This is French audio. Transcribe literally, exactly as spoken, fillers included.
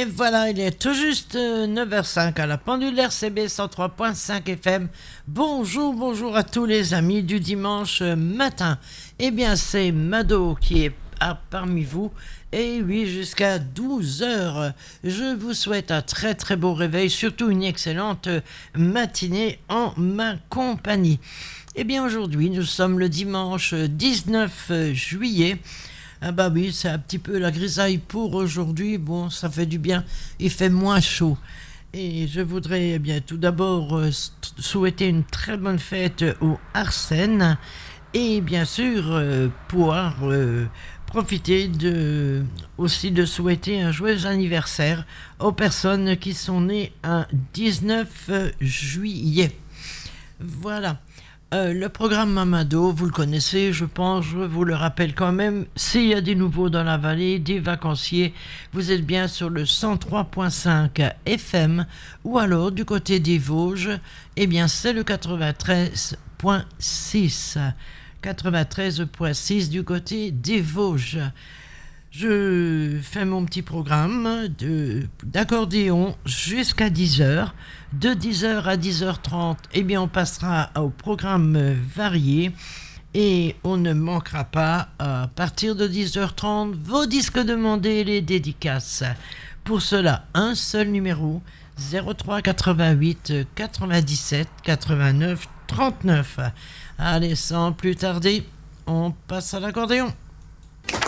voilà, il est tout juste euh, neuf heures cinq à la pendule R C B cent trois point cinq F M. Bonjour, bonjour à tous les amis du dimanche matin. Eh bien, c'est Mado qui est ah, parmi vous. Et oui, jusqu'à douze heures. Je vous souhaite un très très beau réveil, surtout une excellente matinée en ma compagnie. Eh bien, aujourd'hui, nous sommes le dimanche dix-neuf juillet. Ah bah oui, c'est un petit peu la grisaille pour aujourd'hui. Bon, ça fait du bien. Il fait moins chaud. Et je voudrais eh bien tout d'abord euh, souhaiter une très bonne fête au Arsène. Et bien sûr, euh, pouvoir euh, profiter de, aussi de souhaiter un joyeux anniversaire aux personnes qui sont nées un dix-neuf juillet. Voilà. Euh, le programme Mamado, vous le connaissez, je pense, je vous le rappelle quand même. S'il y a des nouveaux dans la vallée, des vacanciers, vous êtes bien sur le cent trois point cinq F M, ou alors du côté des Vosges, eh bien c'est le quatre-vingt-treize point six. quatre-vingt-treize point six du côté des Vosges. Je fais mon petit programme de, d'accordéon jusqu'à dix heures. De dix heures à dix heures trente, eh bien on passera au programme varié. Et on ne manquera pas, à partir de dix heures trente, vos disques demandés et les dédicaces. Pour cela, un seul numéro, zéro trois quatre-vingt-huit quatre-vingt-dix-sept quatre-vingt-neuf trente-neuf. Allez, sans plus tarder, on passe à l'accordéon.